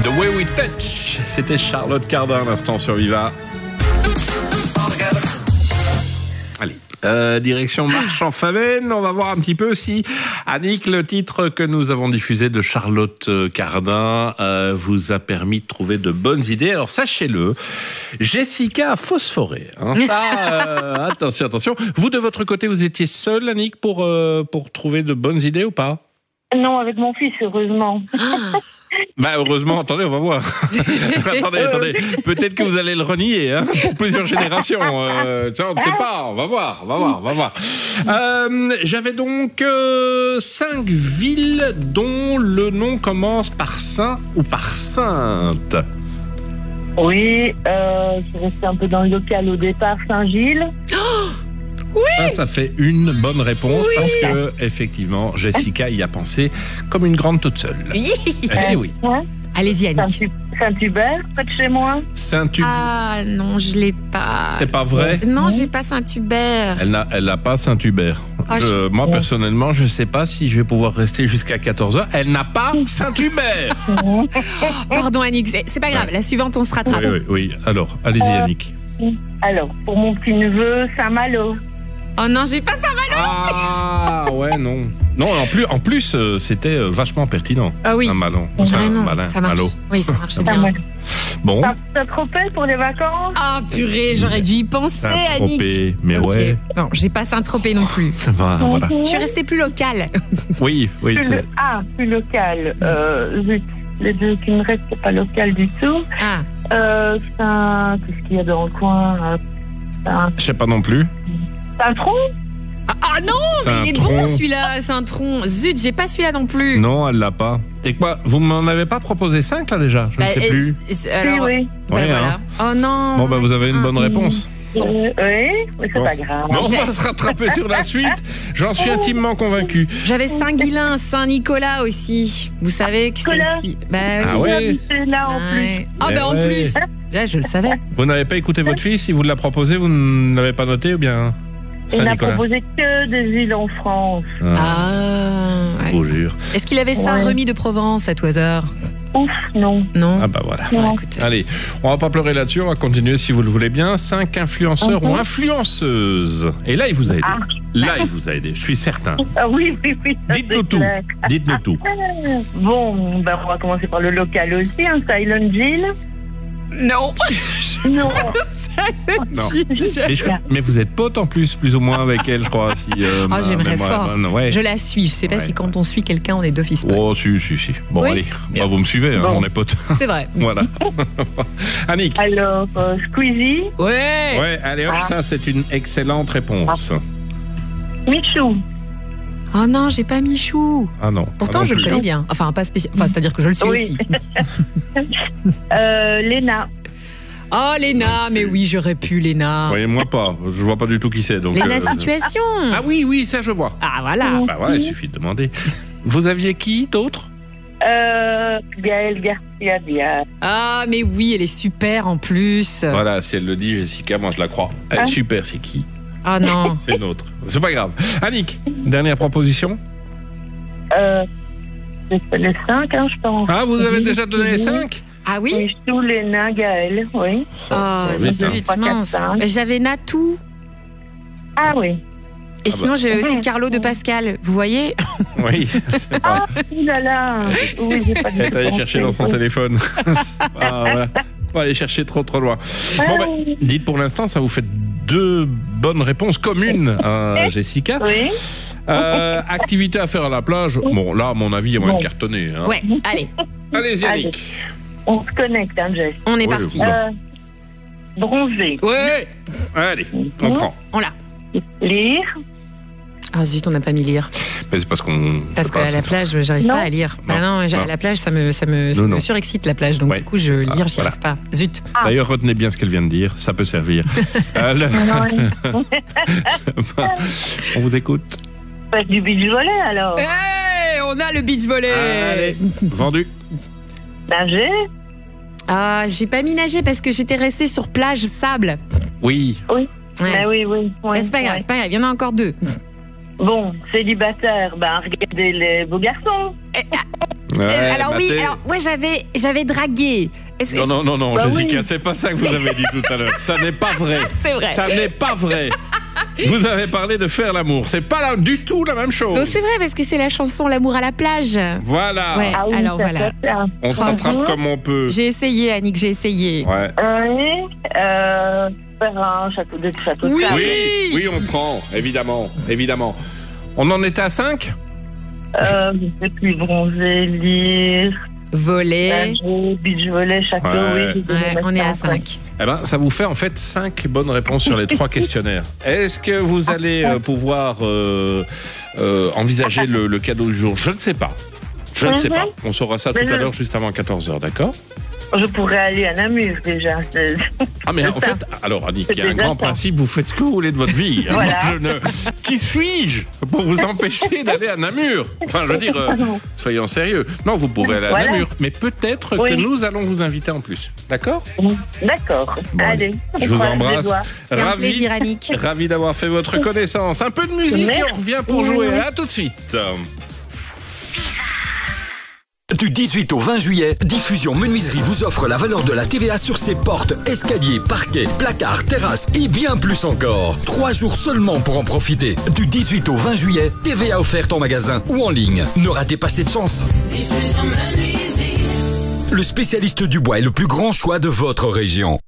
The Way We Touch. C'était Charlotte Cardin, l'instant sur Viva. Allez, direction Marchand-Famenne. On va voir un petit peu si, Annick, le titre que nous avons diffusé de Charlotte Cardin vous a permis de trouver de bonnes idées. Alors sachez-le, Jessica a phosphoré. Attention. Vous, de votre côté, vous étiez seule, Annick, pour trouver de bonnes idées ou pas? Non, avec mon fils, heureusement. Heureusement, attendez, on va voir. attendez. Peut-être que vous allez le renier pour plusieurs générations. Ça, on ne sait pas. On va voir. J'avais donc 5 villes dont le nom commence par Saint ou par Sainte. Oui, je suis restée un peu dans le local au départ, Saint-Gilles. Oui. Ça fait une bonne réponse parce que, effectivement, Jessica y a pensé comme une grande toute seule. Oui. Allez-y, Annick. Saint-Hubert, près de chez moi. Saint-Hubert. Ah non, je l'ai pas. C'est pas vrai? Non, j'ai pas Saint-Hubert. Elle n'a pas Saint-Hubert. Moi, personnellement, je sais pas si je vais pouvoir rester jusqu'à 14h. Elle n'a pas Saint-Hubert. Pardon, Annick, c'est pas grave. La suivante, on se rattrape. Oui. Alors, allez-y, Annick. Alors, pour mon petit-neveu, Saint-Malo. Oh non, j'ai pas Saint-Malo. Ah ouais, non. Non, en plus, c'était vachement pertinent. Ah oui. Saint-Malo. Ça marche. Oui, ça marche bien. Bon. Saint-Tropez pour les vacances. Ah purée, j'aurais dû y penser, Annick. Saint-Tropez, mais ouais. Non, j'ai pas Saint-Tropez non plus. Ça va, voilà. Je suis restée plus locale. Oui. Plus local. Zut, les deux qui me restent, c'est pas local du tout. Qu'est-ce qu'il y a dans le coin? Je sais pas non plus. Saint-Tron? Ah non, mais il est bon celui-là, Saint-Tron. Zut, j'ai pas celui-là non plus. Non, elle l'a pas. Et quoi, vous m'en avez pas proposé 5 là déjà? Je ne sais plus. Alors, oui. Voilà. Oh non. Bon, vous avez une bonne réponse. Oui, mais c'est pas grave. Mais on va se rattraper sur la suite. J'en suis intimement convaincu. J'avais Saint-Guilain, Saint-Nicolas aussi. Vous savez que c'est aussi. Ah ouais. Là en plus. En plus. Là, je le savais. Vous n'avez pas écouté votre fils? Il vous l'a proposé, vous ne l'avez pas noté ou bien? Il n'a proposé que des villes en France. Je vous jure. Est-ce qu'il avait ça remis de Provence à tout hasard? Ouf, non. Ah bah voilà. Écoutez. Allez, on va pas pleurer là-dessus, on va continuer si vous le voulez bien. 5 influenceurs ou influenceuses. Et là, il vous a aidé. Je suis certain. Ah oui. Dites-nous tout. Bon, on va commencer par le local aussi, Silent Jill. Non. Non. Mais vous êtes pote en plus ou moins avec elle, je crois. J'aimerais fort. Je la suis. Je sais pas si quand on suit quelqu'un, on est d'office pote. Oh, si. Bon, allez, vous me suivez, on est potes. C'est vrai. Voilà. Annick. Alors, Squeezie. Ouais, allez hop, ça c'est une excellente réponse. Michou. Oh non, j'ai pas Michou. Ah non. Pourtant, je le connais bien. Enfin, pas spécialement. Enfin, c'est-à-dire que je le suis aussi. Léna. Oh, Léna, mais oui, j'aurais pu, Léna. Oui, moi pas. Je vois pas du tout qui c'est. Léna Situation. Ah oui, ça je vois. Ah voilà. Bah voilà, il suffit de demander. Vous aviez qui d'autre? Gaëlle Garcia Diaz. Ah, mais oui, elle est super en plus. Voilà, si elle le dit, Jessica, moi je la crois. Elle est super, c'est qui? Ah non. C'est une autre. C'est pas grave. Annick, dernière proposition? J'ai fait les 5, je pense. Ah, vous avez déjà donné les 5? Ah oui? Michou, Léna, Gaëlle, oui. Mince. J'avais Natou. Ah oui. Et sinon, j'avais aussi Carlo de Pascal. Vous voyez? Oui. Là. Oui, j'ai pas dit. Elle est allée chercher dans son téléphone. Voilà. Pas aller chercher trop loin. Bon, dites pour l'instant, ça vous fait 2 bonnes réponses communes à Jessica. Oui. Activité à faire à la plage. Bon, là, à mon avis, il y a moyen de cartonner. Ouais, allez. Allez-y, Annick. On se connecte, Jess. On est parti. Bronzer. Ouais. Allez, on prend. On l'a. Lire. Ah zut, on n'a pas mis lire. Mais c'est parce qu'à la plage, j'arrive pas à lire. Non, à la plage, ça me surexcite la plage. Donc du coup, j'y arrive pas. Zut. D'ailleurs, retenez bien ce qu'elle vient de dire. Ça peut servir. On vous écoute. Du beach volley alors. On a le beach volley. Allez, vendu. Nager. Ah, j'ai pas mis nager parce que j'étais restée sur plage sable. Oui. Oui. Ouais. Oui. Mais c'est pas grave, il y en a encore 2. Bon, célibataire, regardez les beaux garçons. Alors oui, moi j'avais dragué. Non, Bah Jessica, oui. c'est pas ça que vous avez dit tout à l'heure. Ça n'est pas vrai. C'est vrai. Ça n'est pas vrai. Vous avez parlé de faire l'amour. C'est pas du tout la même chose. Donc c'est vrai parce que c'est la chanson L'amour à la plage. Voilà. Ouais. Ah oui, Alors ça, voilà. ça. On se rattrape comme on peut. J'ai essayé, Annick, j'ai essayé. Ouais. Faire un château de cartes. Oui, on prend, évidemment. On en était à 5 ? Je sais plus, bronzer, lire, Voler. nager, beach volley, château, Ouais. oui. Ouais, on est à 5. Eh ben, ça vous fait en fait 5 bonnes réponses sur les 3 questionnaires. Est-ce que vous allez pouvoir envisager le cadeau du jour ? Je ne sais pas. Je ne sais pas. On saura ça tout à l'heure, juste avant 14h, d'accord ? Je pourrais aller à Namur déjà. Ah mais en fait, alors Annick, il y a un grand principe, vous faites ce que vous voulez de votre vie. Voilà. Qui suis-je pour vous empêcher d'aller à Namur ? Enfin, je veux dire, soyons sérieux. Non, vous pourrez aller à Namur, mais peut-être que nous allons vous inviter en plus. D'accord ? D'accord. Bon, allez. je vous embrasse. C'est un plaisir, Annick. Ravi d'avoir fait votre connaissance. Un peu de musique et on revient pour jouer. À tout de suite. Du 18 au 20 juillet, Diffusion Menuiserie vous offre la valeur de la TVA sur ses portes, escaliers, parquets, placards, terrasses et bien plus encore. 3 jours seulement pour en profiter. Du 18 au 20 juillet, TVA offerte en magasin ou en ligne. Ne ratez pas cette chance. Diffusion Menuiserie. Le spécialiste du bois est le plus grand choix de votre région.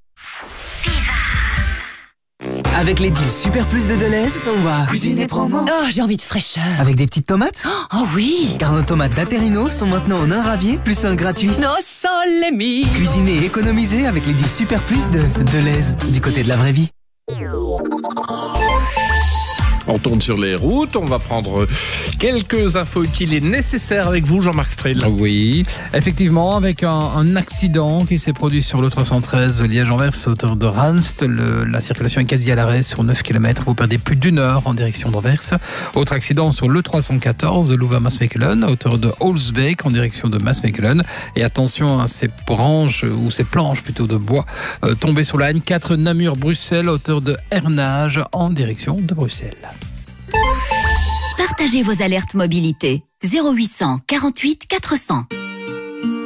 Avec les deals Super Plus de Deleuze, on va cuisiner promo. Oh, j'ai envie de fraîcheur. Avec des petites tomates. Oh oui. Car nos tomates d'Aterino sont maintenant en un ravier plus un gratuit. No sole mio. Cuisiner et économiser avec les deals Super Plus de Deleuze, du côté de la vraie vie. On tourne sur les routes, on va prendre quelques infos utiles et nécessaires avec vous, Jean-Marc Strel. Oui, effectivement, avec un accident qui s'est produit sur le 313 Liège-Anvers, hauteur de Ranst. La circulation est quasi à l'arrêt sur 9 km. Vous perdez plus d'1 heure en direction d'Anvers. Autre accident sur le 314 Louvain-Maasmechelen, à hauteur de Holsbeek en direction de Maasmechelen. Et attention à ces branches, ou ces planches plutôt de bois, tombées sur la N4 Namur-Bruxelles, à hauteur de Hernage en direction de Bruxelles. Partagez vos alertes mobilité 0800 48 400.